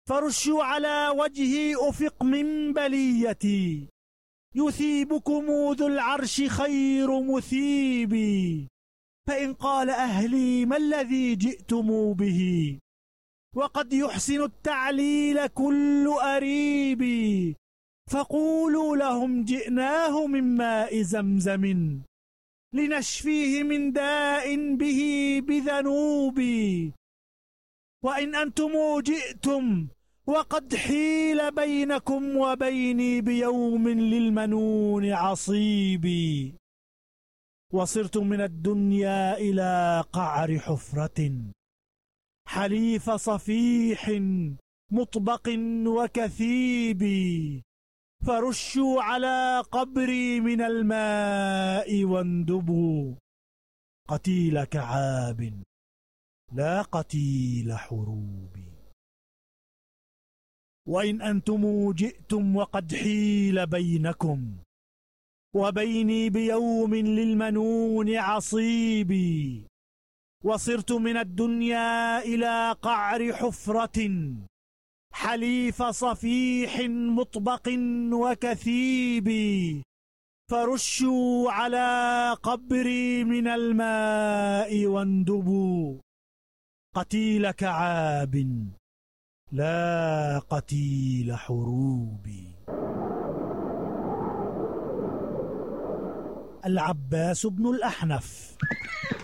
فرشوا على وجهي أفق من بليتي، يثيبكم ذو العرش خير مثيبي. فإن قال أهلي ما الذي جئتم به، وقد يحسن التعليل كل أريبي، فقولوا لهم جئناه من ماء زمزم، لنشفيه من داء به بذنوبي. وإن أنتم جئتم وقد حيل بينكم وبيني بيوم للمنون عصيبي، وصرتم من الدنيا إلى قعر حفرة، حليف صفيح مطبق وكثيب، فرشوا على قبري من الماء واندبوا، قتيل كعاب لا قتيل حروب. وإن أنتم جئتم وقد حيل بينكم وبيني بيوم للمنون عصيبي، وصرت من الدنيا إلى قعر حفرة، حليف صفيح مطبق وكثيب، فرشوا على قبري من الماء واندبوا، قتيل كعاب لا قتيل حروب. العباس بن الأحنف.